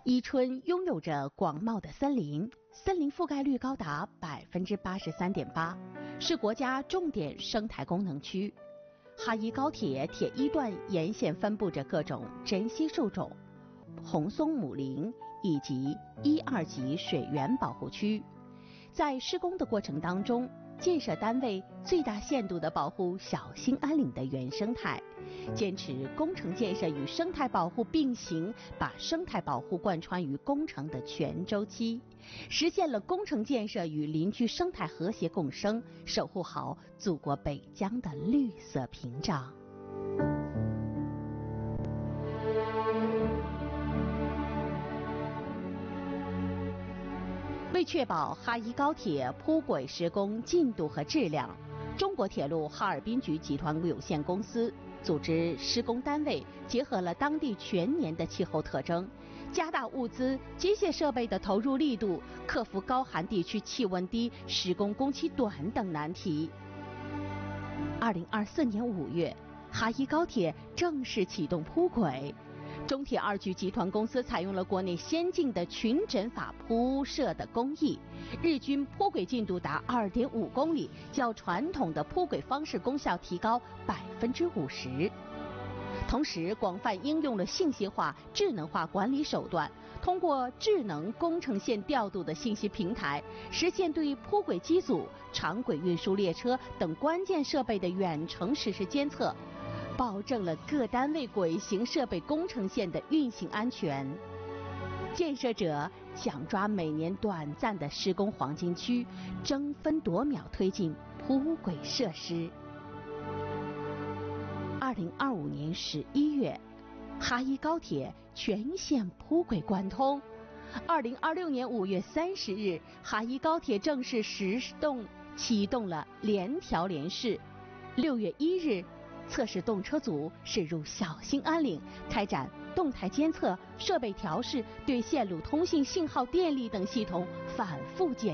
伊春拥有着广袤的森林，森林覆盖率高达83.8%，是国家重点生态功能区。哈伊高铁铁一段沿线分布着各种珍稀树种、红松母林以及1、2级水源保护区。在施工的过程当中，建设单位最大限度地保护小兴安岭的原生态，坚持工程建设与生态保护并行，把生态保护贯穿于工程的全周期，实现了工程建设与邻居生态和谐共生，守护好祖国北疆的绿色屏障。为确保哈伊高铁铺轨施工进度和质量，中国铁路哈尔滨局集团有限公司组织施工单位结合了当地全年的气候特征，加大物资、机械设备的投入力度，克服高寒地区气温低、施工工期短等难题。2024年5月，哈伊高铁正式启动铺轨。中铁2局集团公司采用了国内先进的群枕法铺设的工艺，日均铺轨进度达2.5公里，较传统的铺轨方式功效提高50%。同时，广泛应用了信息化、智能化管理手段，通过智能工程线调度的信息平台，实现对铺轨机组、长轨运输列车等关键设备的远程实时监测，保证了各单位轨行设备工程线的运行安全。建设者想抓每年短暂的施工黄金区，争分夺秒推进铺轨设施。2025年11月，哈伊高铁全线铺轨贯通。2026年5月30日，哈伊高铁正式启动了联调联试。6月1日，测试动车组驶入小兴安岭，开展动态监测、设备调试，对线路通信、信号、电力等系统反复检